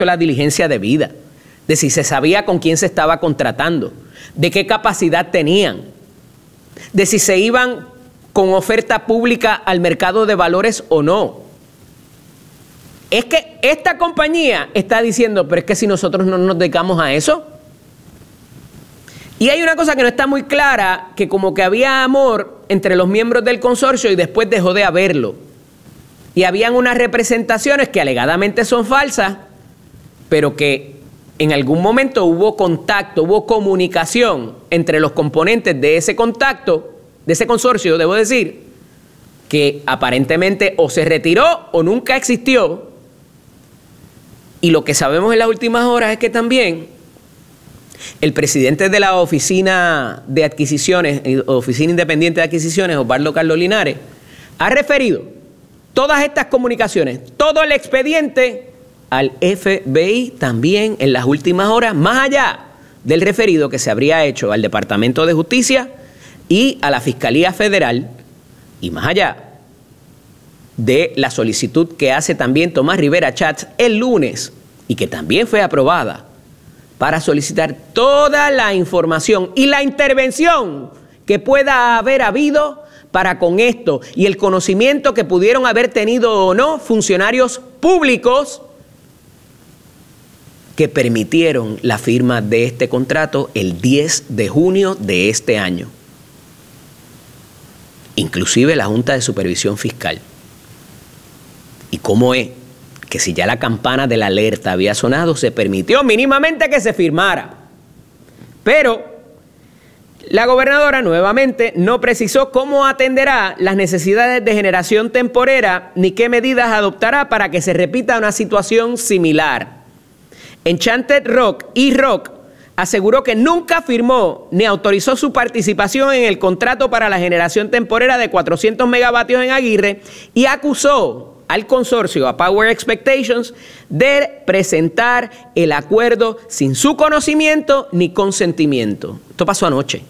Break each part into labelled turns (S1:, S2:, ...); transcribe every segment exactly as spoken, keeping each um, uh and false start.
S1: la diligencia debida, de si se sabía con quién se estaba contratando, de qué capacidad tenían, de si se iban con oferta pública al mercado de valores o no. Es que esta compañía está diciendo, pero es que si nosotros no nos dedicamos a eso. Y hay una cosa que no está muy clara, que como que había amor entre los miembros del consorcio y después dejó de haberlo. Y habían unas representaciones que alegadamente son falsas, pero que en algún momento hubo contacto, hubo comunicación entre los componentes de ese contacto, de ese consorcio, debo decir, que aparentemente o se retiró o nunca existió. Y lo que sabemos en las últimas horas es que también el presidente de la Oficina de Adquisiciones, Oficina Independiente de Adquisiciones, Osvaldo Carlos Linares, ha referido todas estas comunicaciones, todo el expediente al F B I también en las últimas horas, más allá del referido que se habría hecho al Departamento de Justicia y a la Fiscalía Federal, y más allá de la solicitud que hace también Tomás Rivera Chats el lunes y que también fue aprobada para solicitar toda la información y la intervención que pueda haber habido para con esto y el conocimiento que pudieron haber tenido o no funcionarios públicos que permitieron la firma de este contrato el diez de junio de este año. Inclusive la Junta de Supervisión Fiscal. ¿Y cómo es que si ya la campana de la alerta había sonado, se permitió mínimamente que se firmara? Pero la gobernadora nuevamente no precisó cómo atenderá las necesidades de generación temporera ni qué medidas adoptará para que se repita una situación similar. Enchanted Rock, E-Rock, aseguró que nunca firmó ni autorizó su participación en el contrato para la generación temporera de cuatrocientos megavatios en Aguirre y acusó al consorcio, a Power Expectations, de presentar el acuerdo sin su conocimiento ni consentimiento. Esto pasó anoche.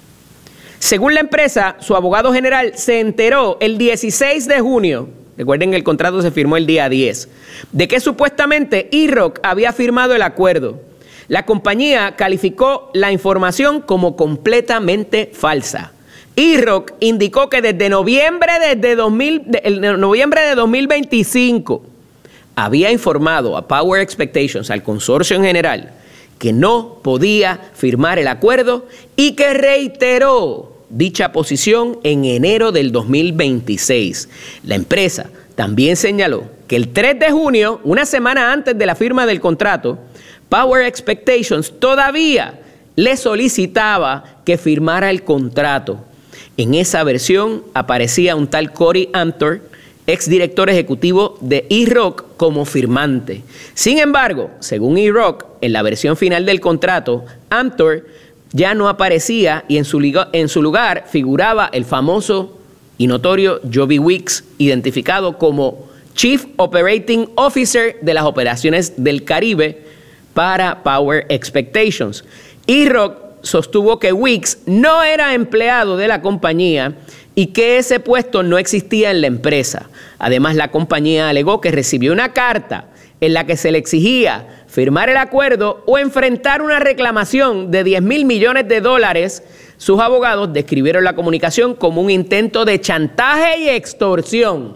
S1: Según la empresa, su abogado general se enteró el dieciséis de junio, recuerden que el contrato se firmó el día diez, de que supuestamente E-Rock había firmado el acuerdo. La compañía calificó la información como completamente falsa. E-Rock indicó que desde noviembre, desde dos mil, de, el, noviembre de dos mil veinticinco había informado a Power Expectations, al consorcio en general, que no podía firmar el acuerdo y que reiteró dicha posición en enero del dos mil veintiséis. La empresa también señaló que el tres de junio, una semana antes de la firma del contrato, Power Expectations todavía le solicitaba que firmara el contrato. En esa versión aparecía un tal Corey Amthor, exdirector ejecutivo de E-Rock, como firmante. Sin embargo, según E-Rock, en la versión final del contrato, Amthor ya no aparecía y en su, en su lugar figuraba el famoso y notorio Joby Weeks, identificado como Chief Operating Officer de las operaciones del Caribe para Power Expectations. E-Rock sostuvo que Weeks no era empleado de la compañía y que ese puesto no existía en la empresa. Además, la compañía alegó que recibió una carta en la que se le exigía firmar el acuerdo o enfrentar una reclamación de diez mil millones de dólares. Sus abogados describieron la comunicación como un intento de chantaje y extorsión.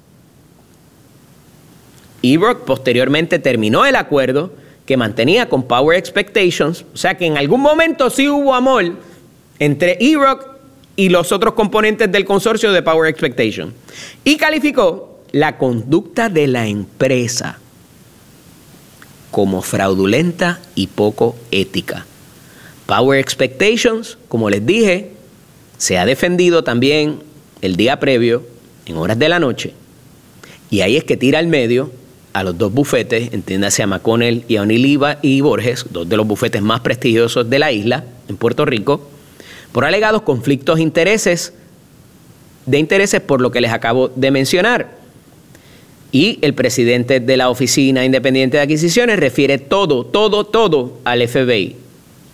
S1: E-Rock posteriormente terminó el acuerdo que mantenía con Power Expectations, o sea que en algún momento sí hubo amor entre E-Rock y los otros componentes del consorcio de Power Expectations, y calificó la conducta de la empresa como fraudulenta y poco ética. Power Expectations, como les dije, se ha defendido también el día previo, en horas de la noche, y ahí es que tira al medio a los dos bufetes, entiéndase a McConnell y a O'Neill y Borges, dos de los bufetes más prestigiosos de la isla, en Puerto Rico, por alegados conflictos de intereses, de intereses por lo que les acabo de mencionar. Y el presidente de la Oficina Independiente de Adquisiciones refiere todo, todo, todo al F B I.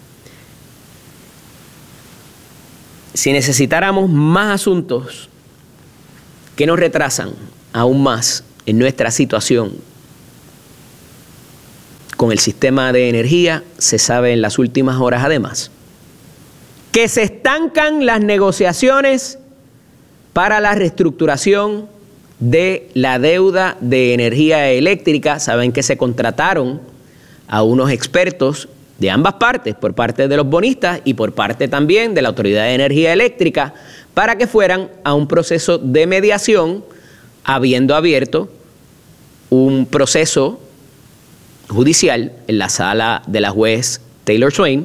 S1: Si necesitáramos más asuntos que nos retrasan aún más en nuestra situación con el sistema de energía, se sabe en las últimas horas además, que se estancan las negociaciones para la reestructuración de la deuda de energía eléctrica. Saben que se contrataron a unos expertos de ambas partes, por parte de los bonistas y por parte también de la Autoridad de Energía Eléctrica, para que fueran a un proceso de mediación, habiendo abierto un proceso judicial en la sala de la juez Taylor Swain.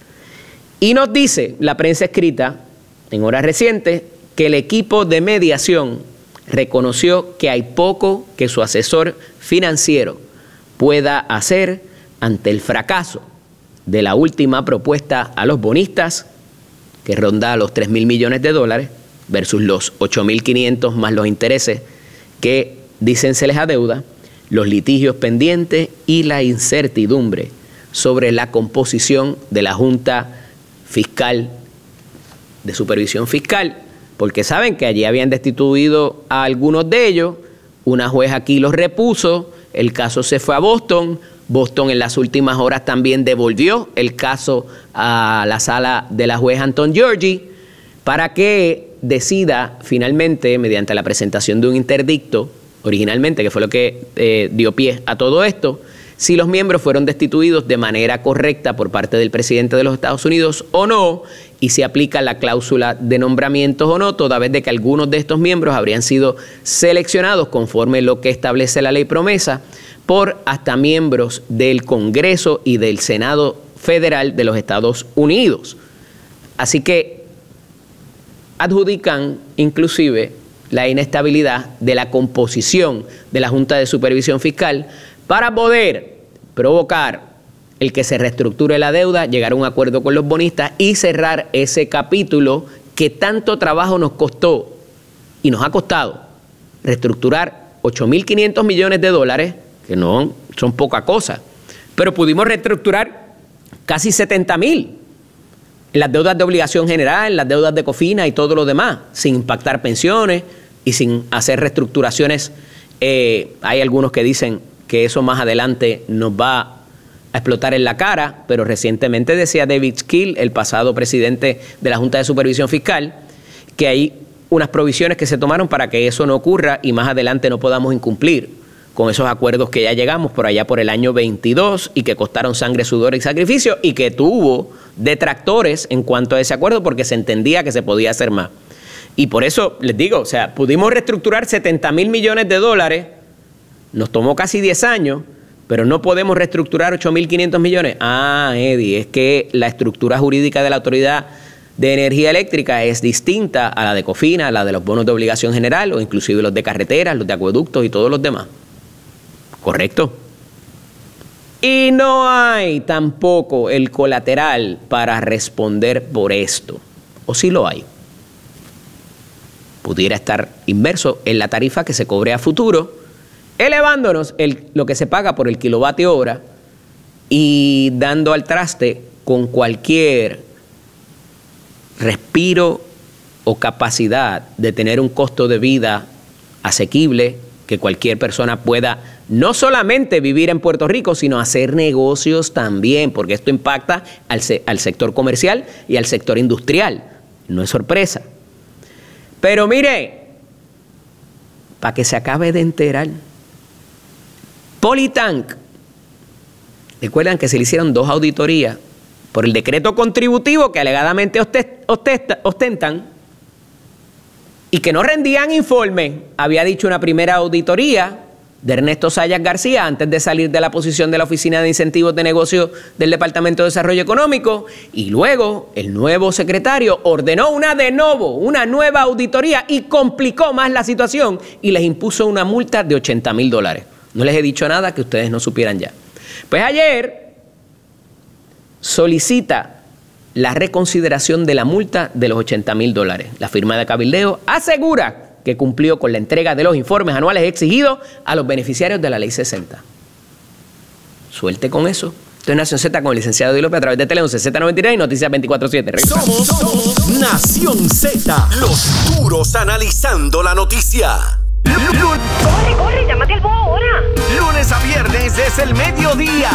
S1: Y nos dice la prensa escrita en horas recientes que el equipo de mediación reconoció que hay poco que su asesor financiero pueda hacer ante el fracaso de la última propuesta a los bonistas, que ronda los tres mil millones de dólares versus los ocho mil quinientos más los intereses que dicen se les adeuda, los litigios pendientes y la incertidumbre sobre la composición de la Junta Fiscal de Supervisión Fiscal, porque saben que allí habían destituido a algunos de ellos, una juez aquí los repuso, el caso se fue a Boston, Boston en las últimas horas también devolvió el caso a la sala de la juez Anton Georgi para que decida finalmente, mediante la presentación de un interdicto, originalmente, que fue lo que eh, dio pie a todo esto, si los miembros fueron destituidos de manera correcta por parte del presidente de los Estados Unidos o no, y si aplica la cláusula de nombramientos o no, toda vez de que algunos de estos miembros habrían sido seleccionados conforme lo que establece la ley promesa por hasta miembros del Congreso y del Senado Federal de los Estados Unidos. Así que adjudican inclusive la inestabilidad de la composición de la Junta de Supervisión Fiscal para poder provocar el que se reestructure la deuda, llegar a un acuerdo con los bonistas y cerrar ese capítulo que tanto trabajo nos costó y nos ha costado reestructurar ocho mil quinientos millones de dólares, que no son poca cosa, pero pudimos reestructurar casi setenta mil en las deudas de obligación general, en las deudas de COFINA y todo lo demás, sin impactar pensiones y sin hacer reestructuraciones. Eh, hay algunos que dicen que eso más adelante nos va a explotar en la cara, pero recientemente decía David Skill, el pasado presidente de la Junta de Supervisión Fiscal, que hay unas provisiones que se tomaron para que eso no ocurra y más adelante no podamos incumplir con esos acuerdos que ya llegamos por allá por el año veintidós y que costaron sangre, sudor y sacrificio y que tuvo detractores en cuanto a ese acuerdo porque se entendía que se podía hacer más. Y por eso les digo, o sea, pudimos reestructurar setenta mil millones de dólares, nos tomó casi diez años, pero no podemos reestructurar ocho mil quinientos millones. Ah, Eddie, es que la estructura jurídica de la Autoridad de Energía Eléctrica es distinta a la de COFINA, a la de los bonos de obligación general o inclusive los de carreteras, los de acueductos y todos los demás. ¿Correcto? Y no hay tampoco el colateral para responder por esto. ¿O sí lo hay? Pudiera estar inmerso en la tarifa que se cobre a futuro, elevándonos el, lo que se paga por el kilovatio hora y dando al traste con cualquier respiro o capacidad de tener un costo de vida asequible que cualquier persona pueda no solamente vivir en Puerto Rico, sino hacer negocios también, porque esto impacta al, se, al sector comercial y al sector industrial. No es sorpresa. Pero mire, para que se acabe de enterar, Politank, recuerdan que se le hicieron dos auditorías por el decreto contributivo que alegadamente ostenta, ostentan y que no rendían informe. Había dicho una primera auditoría de Ernesto Sayas García antes de salir de la posición de la Oficina de Incentivos de Negocios del Departamento de Desarrollo Económico, y luego el nuevo secretario ordenó una de nuevo, una nueva auditoría y complicó más la situación y les impuso una multa de ochenta mil dólares. No les he dicho nada que ustedes no supieran ya. Pues ayer solicita la reconsideración de la multa de los ochenta mil dólares. La firma de cabildeo asegura que cumplió con la entrega de los informes anuales exigidos a los beneficiarios de la Ley sesenta. Suelte con eso. Esto es Nación Z con el licenciado Di López a través de Tele once Z noventa y tres y Noticias veinticuatro siete.
S2: Somos, somos Nación Z, los duros analizando la noticia.
S3: Corre, corre, llámate al ahora.
S2: Lunes a viernes es el mediodía.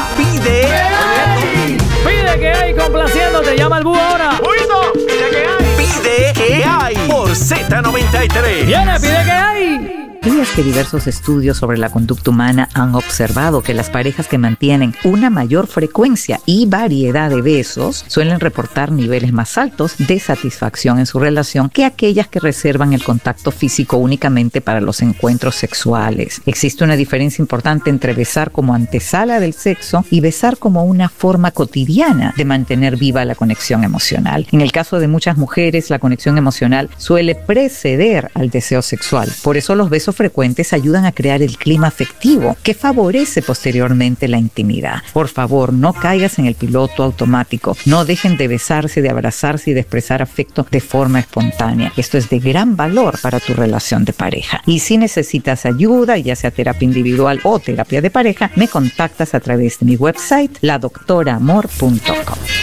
S2: Pide.
S3: Pide que hay complaciéndote. Llama al búho ahora.
S2: Pide que hay. Pide que hay. Por Z noventa y tres.
S3: Viene, pide que hay.
S4: ¿Sabías que diversos estudios sobre la conducta humana han observado que las parejas que mantienen una mayor frecuencia y variedad de besos suelen reportar niveles más altos de satisfacción en su relación que aquellas que reservan el contacto físico únicamente para los encuentros sexuales? Existe una diferencia importante entre besar como antesala del sexo y besar como una forma cotidiana de mantener viva la conexión emocional. En el caso de muchas mujeres, la conexión emocional suele preceder al deseo sexual. Por eso los besos frecuentes ayudan a crear el clima afectivo que favorece posteriormente la intimidad. Por favor, no caigas en el piloto automático. No dejen de besarse, de abrazarse y de expresar afecto de forma espontánea. Esto es de gran valor para tu relación de pareja. Y si necesitas ayuda, ya sea terapia individual o terapia de pareja, me contactas a través de mi website, la doctora amor punto com.